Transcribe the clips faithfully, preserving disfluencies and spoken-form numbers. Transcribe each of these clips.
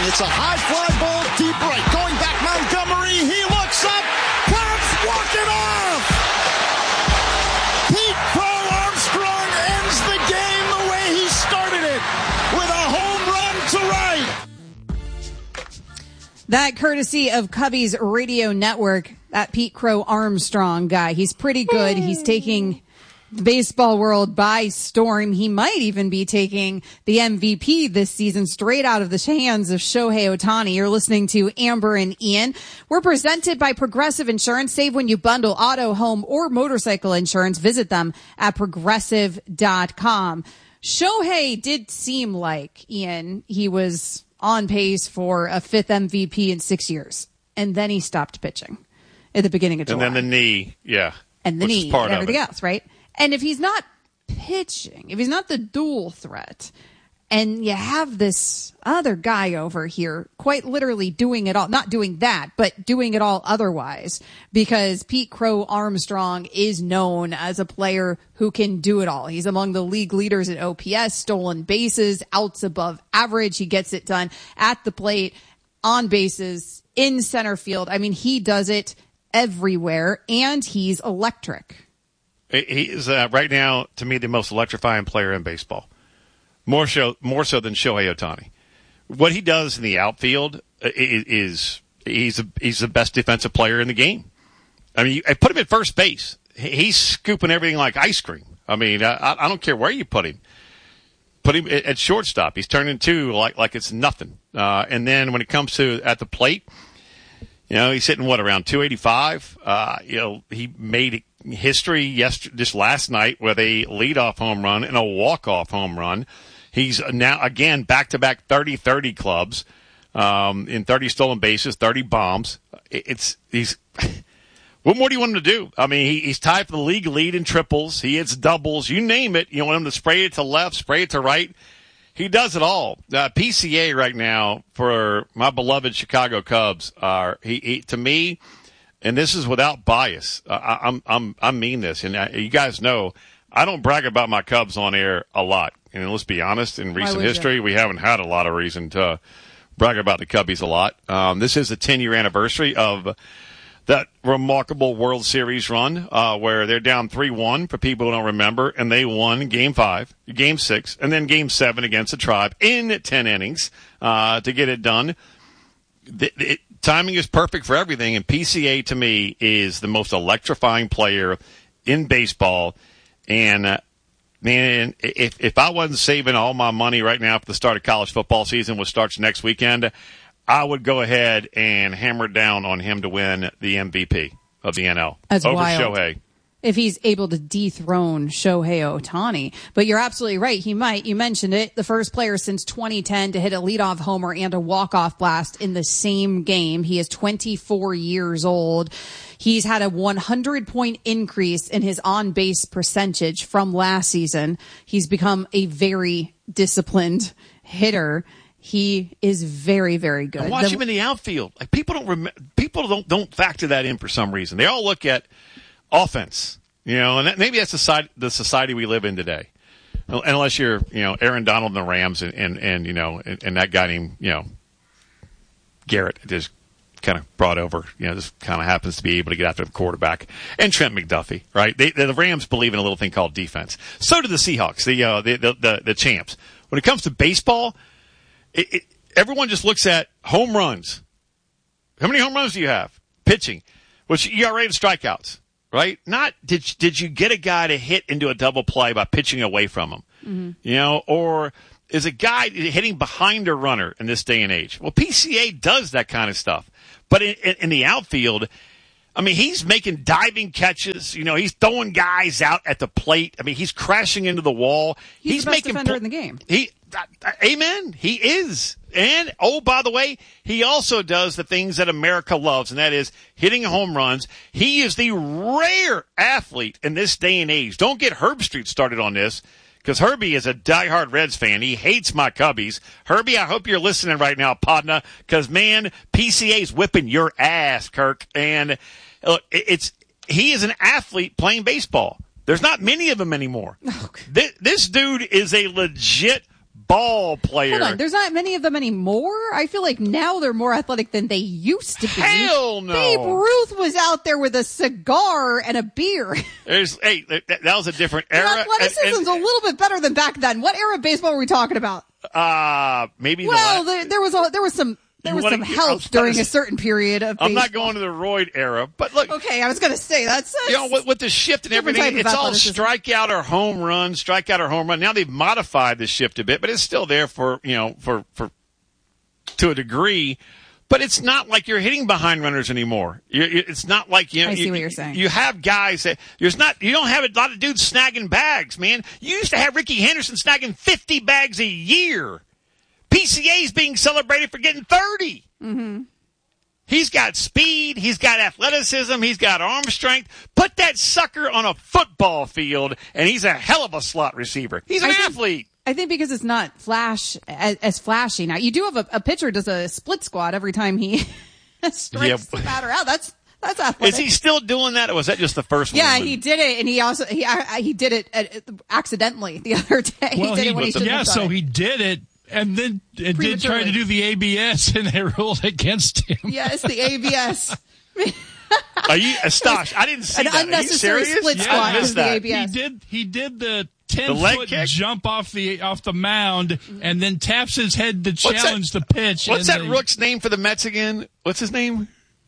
It's a high fly ball, deep right. Going back, Montgomery. He looks up. Cubs walk it off. Pete Crow Armstrong ends the game the way he started it, with a home run to right. That courtesy of Cubbies Radio Network, that Pete Crow Armstrong guy. He's pretty good. He's taking the baseball world by storm. He might even be taking the M V P this season straight out of the hands of Shohei Ohtani. You're listening to Amber and Ian. We're presented by Progressive Insurance. Save when you bundle auto, home, or motorcycle insurance. Visit them at progressive dot com. Shohei did seem like, Ian, he was on pace for a fifth M V P in six years. And then he stopped pitching at the beginning of July. And then the knee, yeah. And the Which knee is part and everything of it. else, right? And if he's not pitching, if he's not the dual threat, and you have this other guy over here quite literally doing it all, not doing that, but doing it all otherwise, because Pete Crow Armstrong is known as a player who can do it all. He's among the league leaders at O P S, stolen bases, outs above average. He gets it done at the plate, on bases, in center field. I mean, he does it everywhere, and he's electric. He is uh, right now, to me, the most electrifying player in baseball. More so, more so than Shohei Ohtani. What he does in the outfield is, is he's a, he's the best defensive player in the game. I mean, I put him at first base. He's scooping everything like ice cream. I mean, I, I don't care where you put him. Put him at shortstop. He's turning two like like it's nothing. Uh, and then when it comes to at the plate, you know, he's hitting what, around two eighty-five. Uh, you know, he made history yesterday, just last night, with a leadoff home run and a walk-off home run. He's now, again, back-to-back thirty thirty clubs, um, in thirty stolen bases, thirty bombs. It's, he's, what more do you want him to do? I mean, he, he's tied for the league lead in triples. He hits doubles. You name it. You want him to spray it to left, spray it to right. He does it all. Uh, P C A right now for my beloved Chicago Cubs are, he, he to me, and this is without bias. Uh, I, I'm, I'm, I mean this, and I, you guys know I don't brag about my Cubs on air a lot. And let's be honest, in recent history, you? we haven't had a lot of reason to brag about the Cubbies a lot. Um, this is the ten-year anniversary of that remarkable World Series run, uh, where they're down three one for people who don't remember, and they won Game five, Game six, and then Game seven against the Tribe in ten innings uh, to get it done. The, it, timing is perfect for everything, and P C A, to me, is the most electrifying player in baseball. And, uh, man, if, if I wasn't saving all my money right now for the start of college football season, which starts next weekend, I would go ahead and hammer down on him to win the M V P of the N L That's over wild. Shohei. If he's able to dethrone Shohei Ohtani. But you're absolutely right. He might. You mentioned it. The first player since twenty ten to hit a leadoff homer and a walk-off blast in the same game. He is twenty-four years old. He's had a one hundred point increase in his on-base percentage from last season. He's become a very disciplined hitter. He is very, very good. And watch the, him in the outfield. Like people don't rem- people don't don't factor that in for some reason. They all look at offense, you know, and that, maybe that's the side the society we live in today. Unless you're, you know, Aaron Donald and the Rams, and and, and you know, and, and that guy named, you know, Garrett just kind of brought over, you know, just kind of happens to be able to get after the quarterback, and Trent McDuffie, right? They, the Rams believe in a little thing called defense. So do the Seahawks, the uh, the, the the the champs. When it comes to baseball, It, it, everyone just looks at home runs. How many home runs do you have? Pitching. What's your E R A to strikeouts, right? Not did did you get a guy to hit into a double play by pitching away from him, mm-hmm. you know, or is a guy hitting behind a runner in this day and age? Well, P C A does that kind of stuff, but in, in, in the outfield, I mean, he's making diving catches. You know, he's throwing guys out at the plate. I mean, he's crashing into the wall. He's, he's the best making defender pl- in the game. He. Amen. He is. And, oh, by the way, he also does the things that America loves, and that is hitting home runs. He is the rare athlete in this day and age. Don't get Herb Street started on this, because Herbie is a diehard Reds fan. He hates my Cubbies. Herbie, I hope you're listening right now, Podna, because, man, P C A's whipping your ass, Kirk. And look, it's he is an athlete playing baseball. There's not many of them anymore. Okay. This, this dude is a legit ball player. Hold on, there's not many of them anymore. I feel like now they're more athletic than they used to be. Hell no. Babe Ruth was out there with a cigar and a beer. There's, hey, that, that was a different era. Athleticism's and, and, a little bit better than back then. What era of baseball were we talking about? Uh, maybe. Well, the there, there was a, there was some. There was wanna, some help during a certain period of baseball. I'm not going to the roid era, but look. Okay, I was going to say, that's... that's you know, with, with the shift and everything, it's all strikeout or home run, strikeout or home run. Now they've modified the shift a bit, but it's still there for, you know, for, for, to a degree. But it's not like you're hitting behind runners anymore. You, it's not like, you know. I see you, what you're saying. You have guys that, there's not, you don't have a lot of dudes snagging bags, man. You used to have Ricky Henderson snagging fifty bags a year. P C A's being celebrated for getting thirty. Mm-hmm. He's got speed. He's got athleticism. He's got arm strength. Put that sucker on a football field, and he's a hell of a slot receiver. He's an I think, athlete. I think because it's not flash as, as flashy. Now, you do have a, a pitcher does a split squat every time he strikes yeah. the batter out. That's that's athletic. Is he still doing that, or was that just the first one? Yeah, he did it, and he also he he did it at, accidentally the other day. Well, he did he, it when he shouldn't yeah, have done so it. he did it. And then it did try to do the A B S, and they ruled against him. Yes, the A B S. Are you, Astosh? I didn't see An that. unnecessary split yeah, squat I is missed the that. A B S. He did. He did the ten The leg foot kick? jump off the off the mound, and then taps his head to What's challenge that- the pitch. What's and that they- rook's name for the Mets again? What's his name?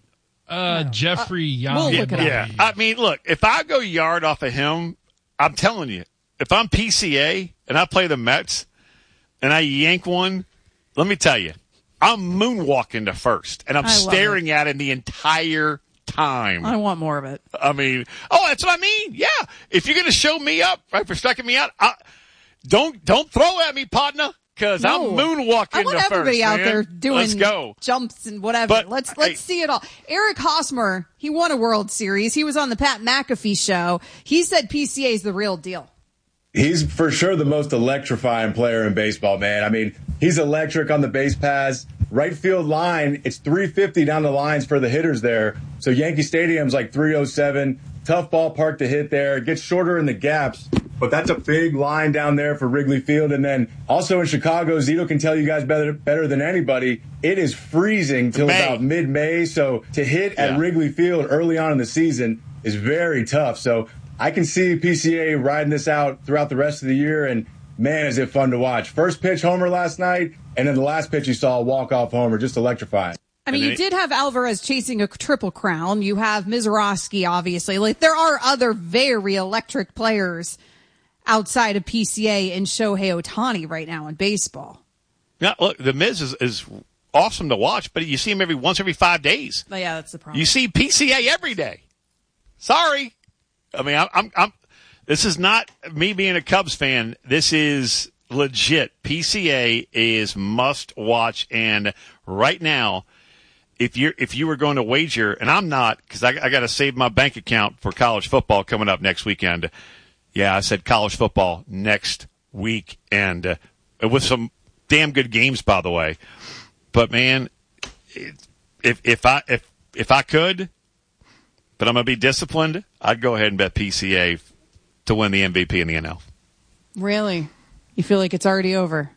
Uh, Jeffrey Young. we'll look it up. Yeah. I mean, look, if I go yard off of him, I'm telling you, if I'm P C A and I play the Mets and I yank one, let me tell you, I'm moonwalking to first, and I'm I love staring at him the entire time. I want more of it. I mean, oh, that's what I mean. Yeah, if you're going to show me up right for striking me out, I, don't don't throw at me, partner, because No. I'm moonwalking I want to everybody first, out man. there doing Let's go. jumps and whatever. But, let's let's hey. see it all. Eric Hosmer, he won a World Series. He was on the Pat McAfee show. He said P C A is the real deal. He's for sure the most electrifying player in baseball, man. I mean, he's electric on the base paths. Right field line, it's three fifty down the lines for the hitters there. So Yankee Stadium's like three oh seven. Tough ballpark to hit there. It gets shorter in the gaps, but that's a big line down there for Wrigley Field. And then also in Chicago, Zito can tell you guys better better than anybody, it is freezing till May. about mid-May. So to hit Yeah. at Wrigley Field early on in the season is very tough. So I can see P C A riding this out throughout the rest of the year, and man, is it fun to watch. First pitch homer last night, and then the last pitch you saw a walk-off homer, just electrifying. I mean, you did have Alvarez chasing a triple crown. You have Mizrachi, obviously. Like, there are other very electric players outside of P C A and Shohei Ohtani right now in baseball. Yeah, look, the Miz is, is awesome to watch, but you see him every once every five days. But yeah, that's the problem. You see P C A every day. Sorry. I mean, I'm, I'm, I'm, this is not me being a Cubs fan. This is legit. P C A is must watch. And right now, if you're, if you were going to wager, and I'm not, cause I, I got to save my bank account for college football coming up next weekend. Yeah, I said college football next weekend uh, with some damn good games, by the way. But man, if, if I, if, if I could, but I'm going to be disciplined, I'd go ahead and bet P C A to win the M V P in the N L. Really? You feel like it's already over?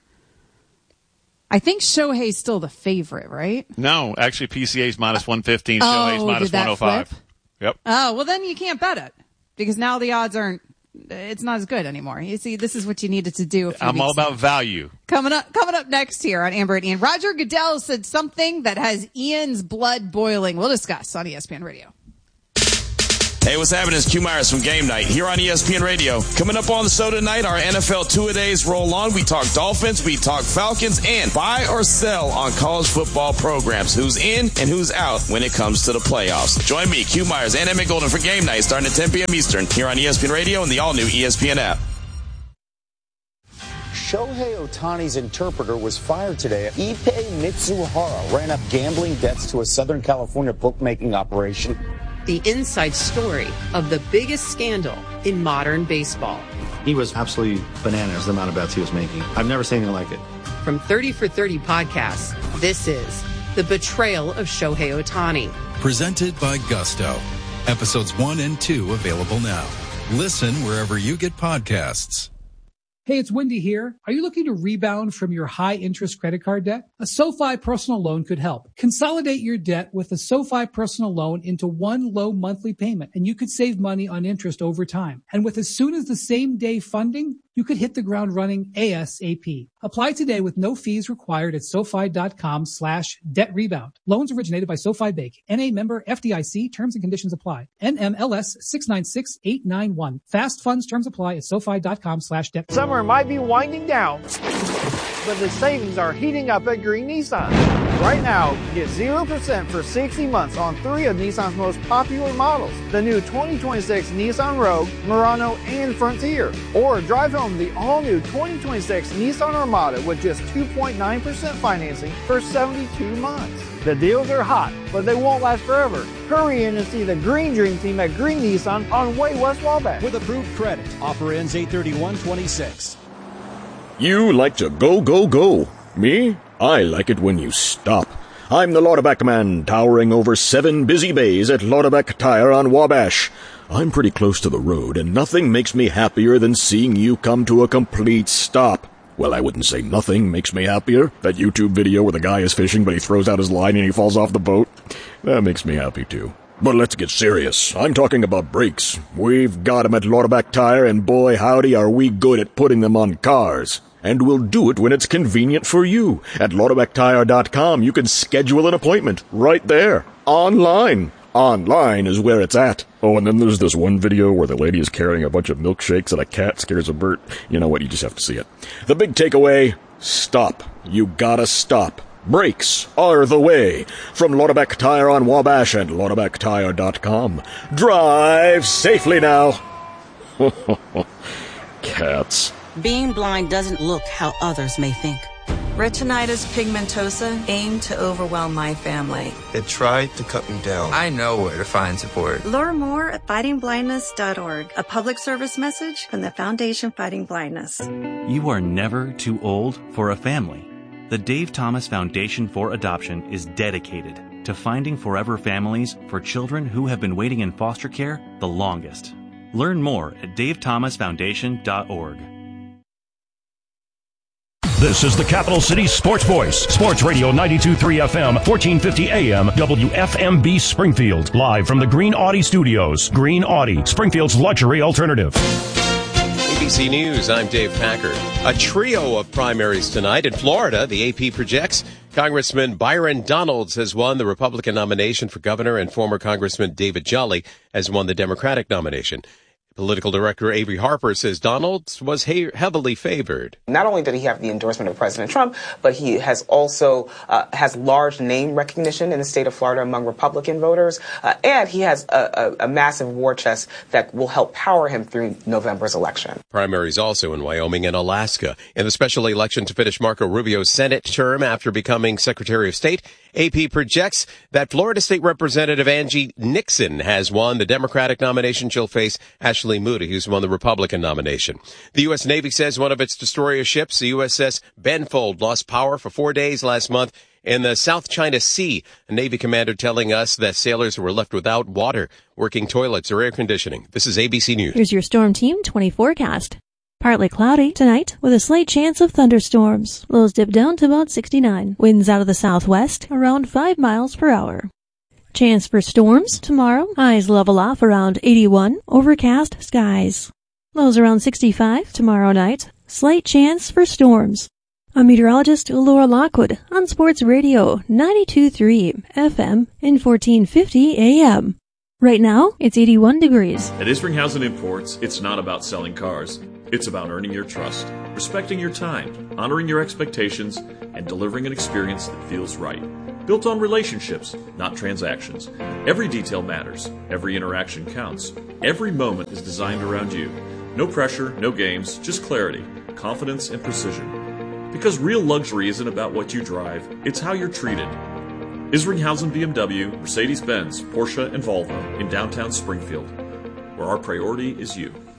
I think Shohei's still the favorite, right? No, actually P C A's minus one fifteen, Oh, Shohei's minus did that one oh five. flip? Yep. Oh, well, then you can't bet it because now the odds aren't, it's not as good anymore. You see, this is what you needed to do. A few I'm all weeks about ago. value. Coming up, coming up next here on Amber and Ian. Roger Goodell said something that has Ian's blood boiling. We'll discuss on E S P N Radio. Hey, what's happening? It's Q Myers from Game Night here on E S P N Radio. Coming up on the show tonight, our N F L two-a-days roll on. We talk Dolphins, we talk Falcons, and buy or sell on college football programs. Who's in and who's out when it comes to the playoffs. Join me, Q Myers, and Emmett Golden for Game Night starting at ten p.m. Eastern here on E S P N Radio and the all-new E S P N app. Shohei Ohtani's interpreter was fired today. Ippei Mitsuhara ran up gambling debts to a Southern California bookmaking operation. The inside story of the biggest scandal in modern baseball. He was absolutely bananas, the amount of bets he was making. I've never seen anything like it. From thirty for thirty podcasts, this is The Betrayal of Shohei Ohtani. Presented by Gusto. Episodes one and two available now. Listen wherever you get podcasts. Hey, it's Wendy here. Are you looking to rebound from your high-interest credit card debt? A SoFi personal loan could help. Consolidate your debt with a SoFi personal loan into one low monthly payment, and you could save money on interest over time. And with as soon as the same day funding, you could hit the ground running ASAP. Apply today with no fees required at SoFi.com slash debt rebound. Loans originated by SoFi Bank. N A member F D I C. Terms and conditions apply. N M L S six nine six eight nine one. Fast funds terms apply at SoFi.com slash debt. Summer might be winding down, but the savings are heating up at Green Nissan. Right now, get zero percent for sixty months on three of Nissan's most popular models. The new twenty twenty-six Nissan Rogue, Murano, and Frontier. Or drive home the all-new twenty twenty-six Nissan Armada with just two point nine percent financing for seventy-two months. The deals are hot, but they won't last forever. Hurry in and see the Green Dream Team at Green Nissan on Way West Wabash. With approved credit. Offer ends eight thirty-one twenty-six. You like to go, go, go. Me? I like it when you stop. I'm the Lauterbach man, towering over seven busy bays at Lauterbach Tire on Wabash. I'm pretty close to the road, and nothing makes me happier than seeing you come to a complete stop. Well, I wouldn't say nothing makes me happier. That YouTube video where the guy is fishing, but he throws out his line and he falls off the boat. That makes me happy, too. But let's get serious. I'm talking about brakes. We've got 'em at Lauterbach Tire, and boy, howdy, are we good at putting them on cars. And we'll do it when it's convenient for you. At Lauterbach Tire dot com, you can schedule an appointment right there, online. Online is where it's at. Oh, and then there's this one video where the lady is carrying a bunch of milkshakes and a cat scares a bird. You know what? You just have to see it. The big takeaway, stop. You gotta stop. Brakes are the way. From Lauterbach Tire on Wabash and Lauterbach Tire dot com. Drive safely now. Cats. Being blind doesn't look how others may think. Retinitis pigmentosa aimed to overwhelm my family. It tried to cut me down. I know where to find support. Learn more at fighting blindness dot org, a public service message from the Foundation Fighting Blindness. You are never too old for a family. The Dave Thomas Foundation for Adoption is dedicated to finding forever families for children who have been waiting in foster care the longest. Learn more at dave thomas foundation dot org. This is the Capital City Sports Voice. Sports Radio ninety-two point three F M, fourteen fifty A M, W F M B Springfield. Live from the Green Audi Studios. Green Audi, Springfield's luxury alternative. A B C News, I'm Dave Packard. A trio of primaries tonight in Florida. The A P projects Congressman Byron Donalds has won the Republican nomination for governor, and former Congressman David Jolly has won the Democratic nomination. Political director Avery Harper says Donalds was he- heavily favored. Not only did he have the endorsement of President Trump, but he has also uh, has large name recognition in the state of Florida among Republican voters, uh, and he has a, a, a massive war chest that will help power him through November's election. Primaries also in Wyoming and Alaska. In the special election to finish Marco Rubio's Senate term after becoming Secretary of State, A P projects that Florida State Representative Angie Nixon has won the Democratic nomination. She'll face Ashley Moody, who's won the Republican nomination. The U S. Navy says one of its destroyer ships, the U S S Benfold, lost power for four days last month in the South China Sea. A Navy commander telling us that sailors were left without water, working toilets, or air conditioning. This is A B C News. Here's your Storm Team twenty forecast. Partly cloudy tonight with a slight chance of thunderstorms. Lows dip down to about sixty-nine. Winds out of the southwest around five miles per hour. Chance for storms tomorrow. Highs level off around eighty-one. Overcast skies. Lows around sixty-five tomorrow night. Slight chance for storms. I'm meteorologist Laura Lockwood on Sports Radio ninety-two point three F M and fourteen fifty A M. Right now, it's eighty-one degrees. At Isringhausen Imports, it's not about selling cars. It's about earning your trust, respecting your time, honoring your expectations, and delivering an experience that feels right. Built on relationships, not transactions. Every detail matters. Every interaction counts. Every moment is designed around you. No pressure, no games, just clarity, confidence, and precision. Because real luxury isn't about what you drive, it's how you're treated. Isringhausen B M W, Mercedes-Benz, Porsche, and Volvo in downtown Springfield, where our priority is you.